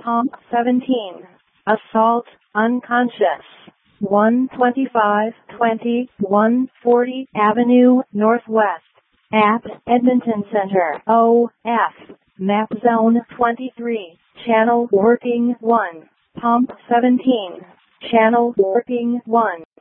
Pump 17. Assault, unconscious. 12520 140 Avenue Northwest. At Edmonton Center. OF. Map Zone 23. Channel working 1. Pump 17. Channel working 1.